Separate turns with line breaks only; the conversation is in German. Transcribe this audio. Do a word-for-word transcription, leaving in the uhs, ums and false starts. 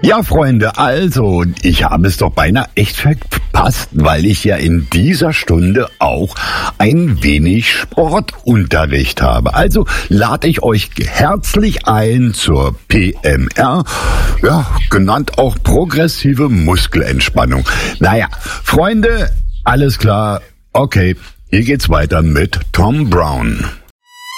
Ja, Freunde, also, ich habe es doch beinahe echt verpasst, weil ich ja in dieser Stunde auch ein wenig Sportunterricht habe. Also lade ich euch herzlich ein zur P M R, ja, genannt auch progressive Muskelentspannung. Naja, Freunde, alles klar, okay, hier geht's weiter mit Tom Brown.